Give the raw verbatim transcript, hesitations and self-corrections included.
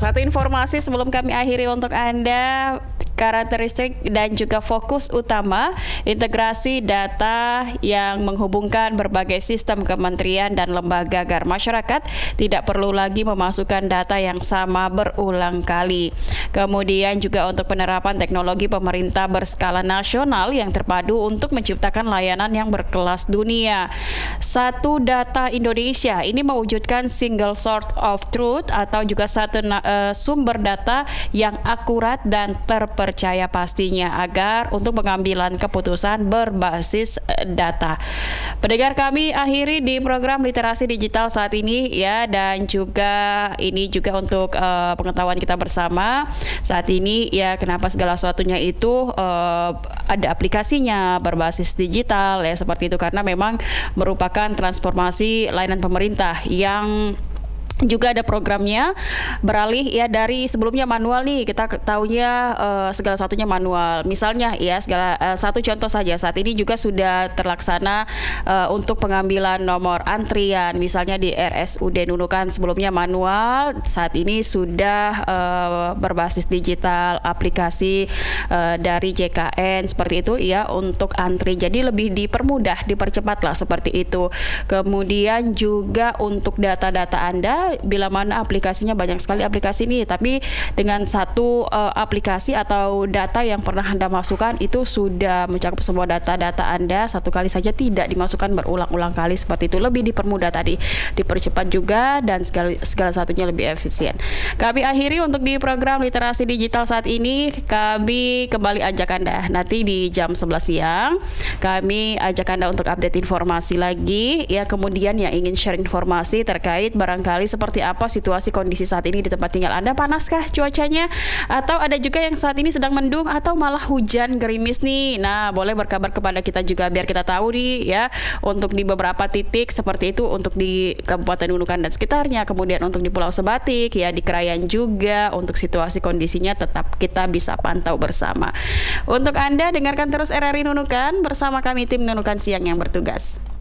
satu informasi sebelum kami akhiri untuk Anda, karakteristik dan juga fokus utama integrasi data yang menghubungkan berbagai sistem kementerian dan lembaga agar masyarakat tidak perlu lagi memasukkan data yang sama berulang kali. Kemudian juga untuk penerapan teknologi pemerintah berskala nasional yang terpadu untuk menciptakan layanan yang berkelas dunia. Satu Data Indonesia ini mewujudkan single source of truth atau juga satu uh, sumber data yang akurat dan terpercaya percaya pastinya agar untuk pengambilan keputusan berbasis data. Pendengar, kami akhiri di program literasi digital saat ini ya, dan juga ini juga untuk uh, pengetahuan kita bersama saat ini ya, kenapa segala sesuatunya itu uh, ada aplikasinya berbasis digital ya, seperti itu karena memang merupakan transformasi layanan pemerintah yang juga ada programnya beralih ya dari sebelumnya manual nih, kita tahunya uh, segala satunya manual. Misalnya ya segala uh, satu contoh saja saat ini juga sudah terlaksana uh, untuk pengambilan nomor antrian misalnya di R S U D Nunukan, sebelumnya manual, saat ini sudah uh, berbasis digital aplikasi uh, dari J K N seperti itu ya untuk antri. Jadi lebih dipermudah, dipercepat lah seperti itu. Kemudian juga untuk data-data Anda, bila mana aplikasinya banyak sekali aplikasi ini, tapi dengan satu uh, aplikasi atau data yang pernah Anda masukkan itu sudah mencakup semua data-data Anda satu kali saja, tidak dimasukkan berulang-ulang kali seperti itu. Lebih dipermudah tadi, dipercepat juga, dan segala, segala satunya lebih efisien. Kami akhiri untuk di program literasi digital saat ini. Kami kembali ajak Anda nanti di jam sebelas siang. Kami ajak Anda untuk update informasi lagi ya, kemudian yang ingin share informasi terkait barangkali seperti apa situasi kondisi saat ini di tempat tinggal Anda, panaskah cuacanya, atau ada juga yang saat ini sedang mendung atau malah hujan gerimis nih. Nah, boleh berkabar kepada kita juga biar kita tahu nih ya, untuk di beberapa titik seperti itu untuk di Kabupaten Nunukan dan sekitarnya, kemudian untuk di Pulau Sebatik ya, di Krayan juga, untuk situasi kondisinya tetap kita bisa pantau bersama. Untuk Anda dengarkan terus R R I Nunukan bersama kami tim Nunukan Siang yang bertugas.